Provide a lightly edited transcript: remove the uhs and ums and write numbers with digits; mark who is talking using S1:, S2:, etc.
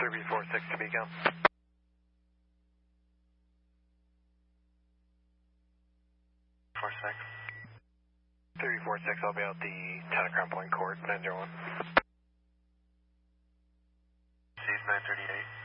S1: 346 to Beacon.
S2: 46.
S1: 346, I'll be out the 10 at Crown Point Court, 901.
S2: Sees 938.